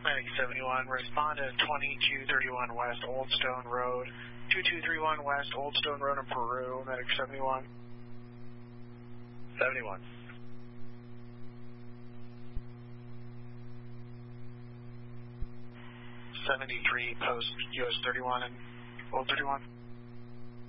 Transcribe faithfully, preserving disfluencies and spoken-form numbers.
Medic seventy-one, respond to twenty-two thirty-one West Old Stone Road, two two three one West Old Stone Road in Peru, Medic seventy-one. seventy-one. seventy-three post U S thirty-one and Old thirty-one.